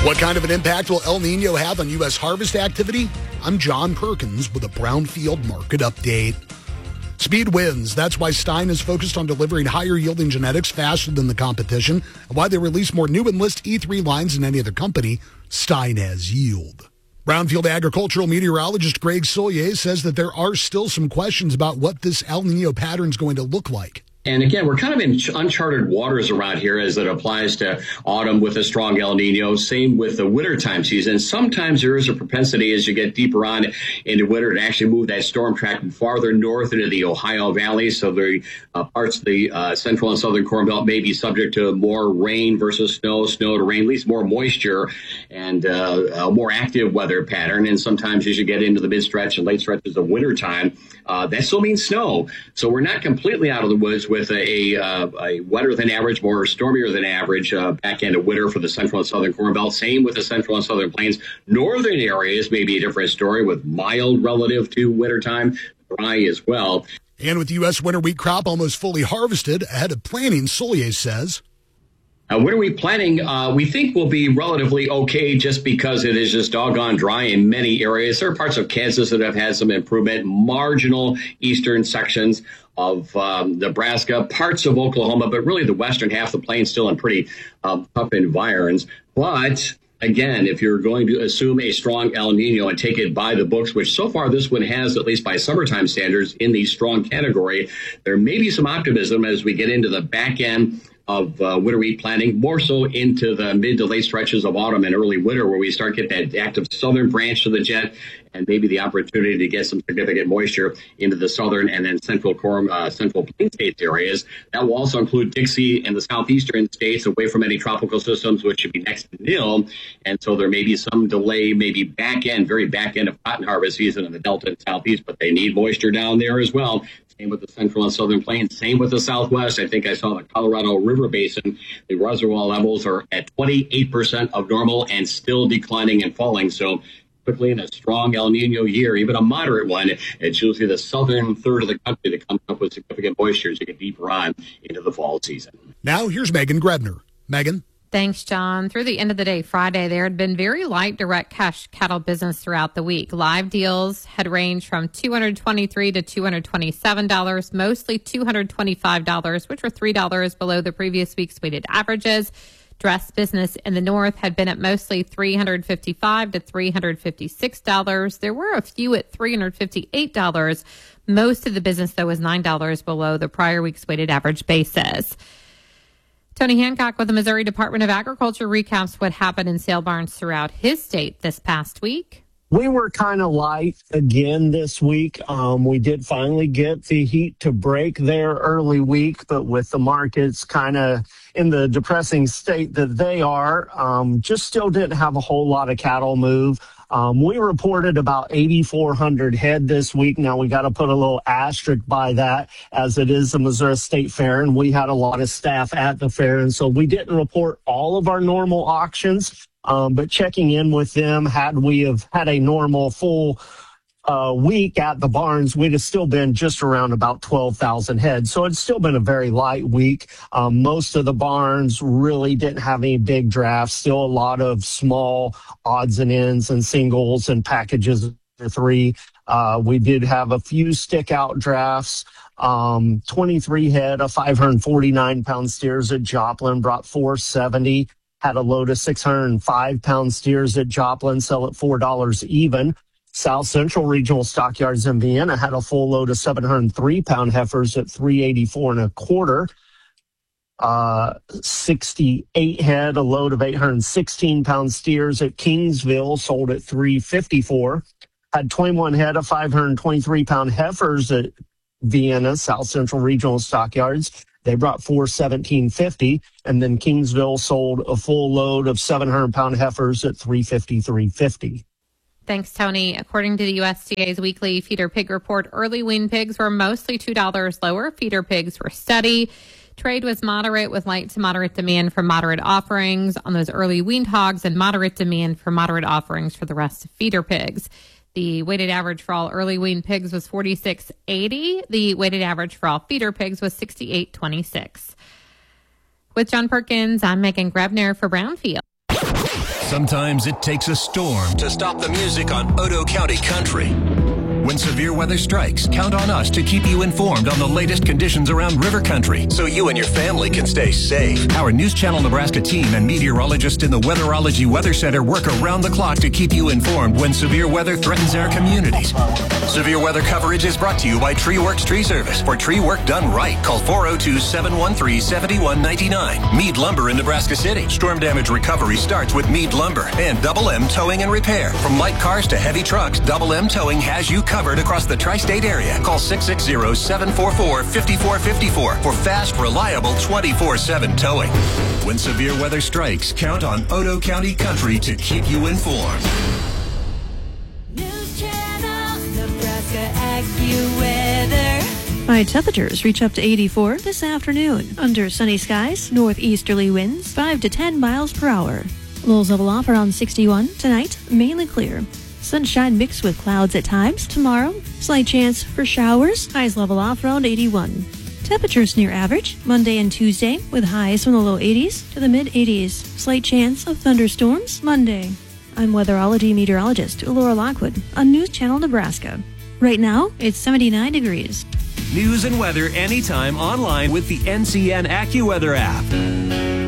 What kind of an impact will El Nino have on U.S. harvest activity? I'm John Perkins with a Brownfield Market Update. Speed wins. That's why Stein is focused on delivering higher yielding genetics faster than the competition, and why they release more new Enlist E3 lines than any other company. Stein has yield. Brownfield agricultural meteorologist Greg Solier says that there are still some questions about what this El Nino pattern is going to look like. And again, we're kind of in uncharted waters around here as it applies to autumn with a strong El Nino. Same with the wintertime season. Sometimes there is a propensity as you get deeper on into winter to actually move that storm track farther north into the Ohio Valley. So the parts of the central and southern Corn Belt may be subject to more rain versus snow to rain, at least more moisture and a more active weather pattern. And sometimes as you get into the mid-stretch and late stretches of wintertime, that still means snow. So we're not completely out of the woods with a wetter than average, more stormier than average back end of winter for the central and southern Corn Belt. Same with the central and southern plains. Northern areas may be a different story with mild relative to wintertime, dry as well. And with the U.S. winter wheat crop almost fully harvested ahead of planting, Solier says. Winter wheat planting, we think will be relatively okay just because it is just doggone dry in many areas. There are parts of Kansas that have had some improvement, marginal eastern sections of Nebraska, parts of Oklahoma, but really the western half of the plains still in pretty tough environs. But again, if you're going to assume a strong El Nino and take it by the books, which so far this one has, at least by summertime standards, in the strong category, there may be some optimism as we get into the back end of winter wheat planting, more so into the mid to late stretches of autumn and early winter, where we start getting that active southern branch to the jet and maybe the opportunity to get some significant moisture into the southern and then central plain states areas. That will also include Dixie and the southeastern states away from any tropical systems, which should be next to nil. And so there may be some delay, maybe very back end of cotton harvest season in the Delta and Southeast, but they need moisture down there as well. Same with the central and southern plains. Same with the Southwest. I think I saw the Colorado River Basin. The reservoir levels are at 28% of normal and still declining and falling. So quickly in a strong El Nino year, even a moderate one, it's usually the southern third of the country that comes up with significant moisture as you get deeper on into the fall season. Now here's Megan Grebner. Megan. Thanks, John. Through the end of the day Friday, there had been very light direct cash cattle business throughout the week. Live deals had ranged from $223 to $227, mostly $225, which were $3 below the previous week's weighted averages. Dress business in the north had been at mostly $355 to $356. There were a few at $358. Most of the business, though, was $9 below the prior week's weighted average basis. Tony Hancock with the Missouri Department of Agriculture recaps what happened in sale barns throughout his state this past week. We were kind of light again this week. We did finally get the heat to break there early week, but with the markets kind of in the depressing state that they are, just still didn't have a whole lot of cattle move. We reported about 8,400 head this week. Now, we got to put a little asterisk by that, as it is the Missouri State Fair, and we had a lot of staff at the fair. And so we didn't report all of our normal auctions, but checking in with them, had we have had a normal full week at the barns, we'd have still been just around about 12,000 head. So it's still been a very light week. Most of the barns really didn't have any big drafts, still a lot of small odds and ends and singles and packages of 3. We did have a few stick out drafts. 23 head of 549-pound steers at Joplin brought $470. Had a load of 605-pound steers at Joplin, sell at $4 even. South Central Regional Stockyards in Vienna had a full load of 703-pound heifers at $384 1/4. 68 head, a load of 816-pound steers at Kingsville, sold at $354. Had 21 head of 523-pound heifers at Vienna, South Central Regional Stockyards. They brought $417.50, and then Kingsville sold a full load of 700-pound heifers at $353.50. Thanks, Tony. According to the USDA's weekly feeder pig report, early wean pigs were mostly $2 lower. Feeder pigs were steady. Trade was moderate with light to moderate demand for moderate offerings on those early weaned hogs and moderate demand for moderate offerings for the rest of feeder pigs. The weighted average for all early weaned pigs was 46.80. The weighted average for all feeder pigs was 68.26. With John Perkins, I'm Megan Grebner for Brownfield. Sometimes it takes a storm to stop the music on Odo County Country. When severe weather strikes, count on us to keep you informed on the latest conditions around river country so you and your family can stay safe. Our News Channel Nebraska team and meteorologists in the Weatherology Weather Center work around the clock to keep you informed when severe weather threatens our communities. Severe weather coverage is brought to you by Tree Works Tree Service. For tree work done right, call 402-713-7199. Mead Lumber in Nebraska City. Storm damage recovery starts with Mead Lumber and Double M Towing and Repair. From light cars to heavy trucks, Double M Towing has you covered across the tri-state area. Call 660-744-5454 for fast, reliable 24/7 towing. When severe weather strikes, count on Odo County Country to keep you informed. News Channel Nebraska AccuWeather. High temperatures reach up to 84 this afternoon. Under sunny skies, northeasterly winds 5 to 10 miles per hour. Lows level off around 61. Tonight, mainly clear. Sunshine mixed with clouds at times. Tomorrow, slight chance for showers. Highs level off around 81. Temperatures near average Monday and Tuesday with highs from the low 80s to the mid 80s. Slight chance of thunderstorms Monday. I'm weatherology meteorologist Laura Lockwood on News Channel Nebraska. Right now, it's 79 degrees. News and weather anytime online with the NCN AccuWeather app.